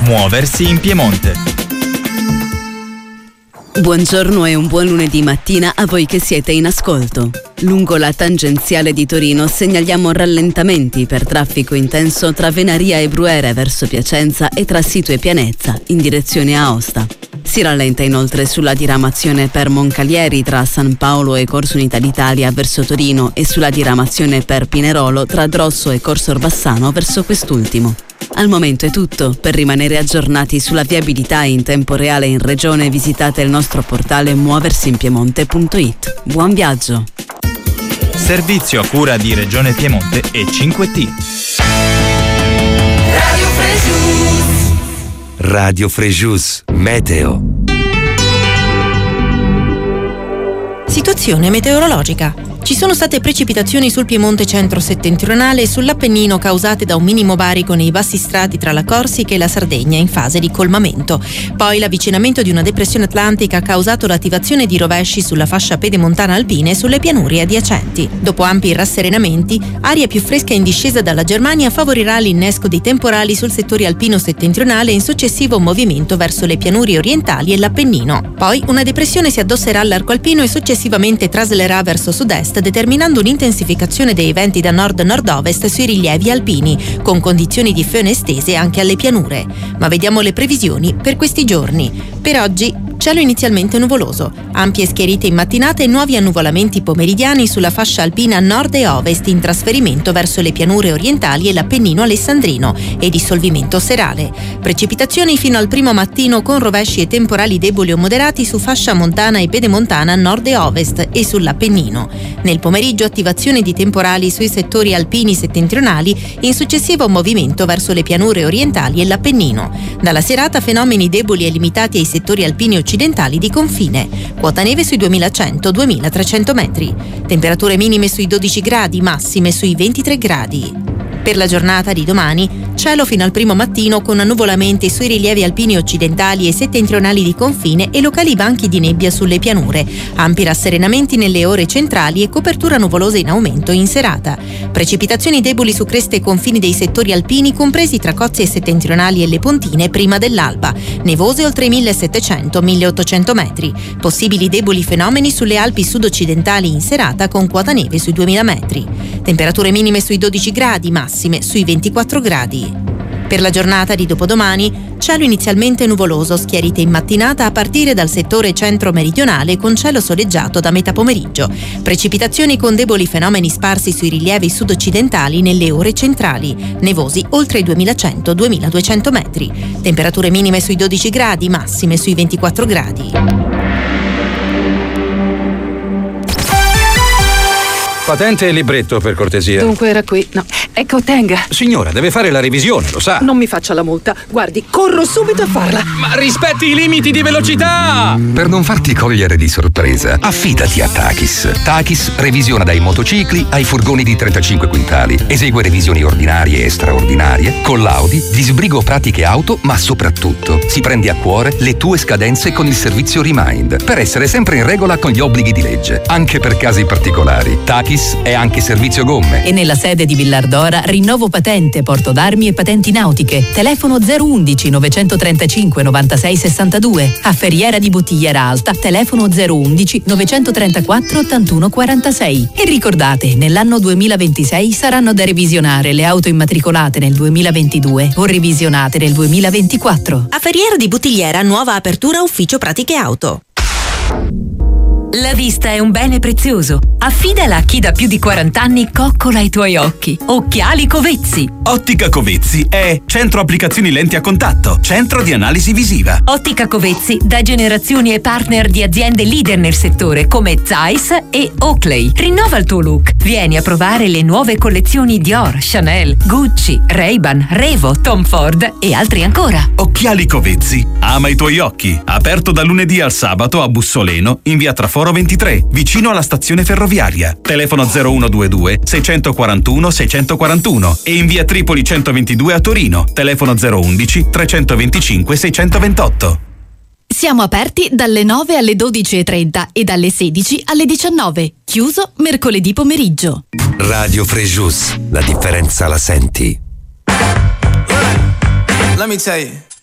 Muoversi in Piemonte. Buongiorno e un buon lunedì mattina a voi che siete in ascolto. Lungo la tangenziale di Torino segnaliamo rallentamenti per traffico intenso tra Venaria e Bruere verso Piacenza e tra Sito e Pianezza in direzione Aosta. Si rallenta inoltre sulla diramazione per Moncalieri tra San Paolo e Corso Unità d'Italia verso Torino e sulla diramazione per Pinerolo tra Drosso e Corso Orbassano verso quest'ultimo. Al momento è tutto. Per rimanere aggiornati sulla viabilità in tempo reale in regione visitate il nostro portale muoversinpiemonte.it. Buon viaggio! Servizio a cura di Regione Piemonte e 5T. Radio Frejus, meteo. Situazione meteorologica. Ci sono state precipitazioni sul Piemonte centro-settentrionale e sull'Appennino causate da un minimo barico nei bassi strati tra la Corsica e la Sardegna in fase di colmamento. Poi l'avvicinamento di una depressione atlantica ha causato l'attivazione di rovesci sulla fascia pedemontana alpina e sulle pianure adiacenti. Dopo ampi rasserenamenti, aria più fresca in discesa dalla Germania favorirà l'innesco di temporali sul settore alpino settentrionale in successivo movimento verso le pianure orientali e l'Appennino. Poi una depressione si addosserà all'arco alpino e successivamente traslerà verso sud-est, determinando un'intensificazione dei venti da nord-nord-ovest sui rilievi alpini, con condizioni di fone estese anche alle pianure. Ma vediamo le previsioni per questi giorni. Per oggi cielo inizialmente nuvoloso, ampie schiarite in mattinata e nuovi annuvolamenti pomeridiani sulla fascia alpina nord e ovest in trasferimento verso le pianure orientali e l'Appennino alessandrino e dissolvimento serale. Precipitazioni fino al primo mattino con rovesci e temporali deboli o moderati su fascia montana e pedemontana nord e ovest e sull'Appennino. Nel pomeriggio attivazione di temporali sui settori alpini settentrionali in successivo movimento verso le pianure orientali e l'Appennino. Dalla serata fenomeni deboli e limitati ai settori alpini occidentali di confine. Quota neve sui 2100-2300 metri. Temperature minime sui 12 gradi, massime sui 23 gradi. Per la giornata di domani, cielo fino al primo mattino con annuvolamenti sui rilievi alpini occidentali e settentrionali di confine e locali banchi di nebbia sulle pianure, ampi rasserenamenti nelle ore centrali e copertura nuvolosa in aumento in serata. Precipitazioni deboli su creste e confini dei settori alpini compresi tra Cozie settentrionali e le Pontine prima dell'alba, nevose oltre i 1700-1800 metri. Possibili deboli fenomeni sulle Alpi sud-occidentali in serata con quota neve sui 2000 metri. Temperature minime sui 12 gradi, massime sui 24 gradi. Per la giornata di dopodomani, cielo inizialmente nuvoloso, schiarite in mattinata a partire dal settore centro-meridionale con cielo soleggiato da metà pomeriggio. Precipitazioni con deboli fenomeni sparsi sui rilievi sud-occidentali nelle ore centrali. Nevosi oltre i 2100-2200 metri. Temperature minime sui 12 gradi, massime sui 24 gradi. Patente e libretto, per cortesia. Dunque era qui. No. Ecco, tenga. Signora, deve fare la revisione, lo sa. Non mi faccia la multa. Guardi, corro subito a farla. Ma rispetti i limiti di velocità! Per non farti cogliere di sorpresa, affidati a Takis. Takis revisiona dai motocicli ai furgoni di 35 quintali. Esegue revisioni ordinarie e straordinarie. Con l'Audi disbrigo pratiche auto, ma soprattutto si prende a cuore le tue scadenze con il servizio Remind, per essere sempre in regola con gli obblighi di legge, anche per casi particolari. Takis è anche servizio gomme. E nella sede di Villardora rinnovo patente, porto d'armi e patenti nautiche. Telefono 011 935 96 62. A Ferriera di Bottigliera Alta, telefono 011 934 81 46. E ricordate, nell'anno 2026 saranno da revisionare le auto immatricolate nel 2022 o revisionate nel 2024. A Ferriera di Bottigliera, nuova apertura ufficio pratiche auto. La vista è un bene prezioso. Affidala a chi da più di 40 anni coccola i tuoi occhi. Occhiali Covezzi. Ottica Covezzi è centro applicazioni lenti a contatto, centro di analisi visiva. Ottica Covezzi da generazioni e partner di aziende leader nel settore come Zeiss e Oakley. Rinnova il tuo look. Vieni a provare le nuove collezioni Dior, Chanel, Gucci, Ray-Ban, Revo, Tom Ford e altri ancora. Occhiali Covezzi. Ama i tuoi occhi. Aperto da lunedì al sabato a Bussoleno in via Traforo 23, vicino alla stazione ferroviaria. Telefono 0122 641 641 e in via Tripoli 122 a Torino. Telefono 011 325 628. Siamo aperti dalle 9 alle 12:30 e dalle 16 alle 19. Chiuso mercoledì pomeriggio. Radio Frejus, la differenza la senti. Let me tell you.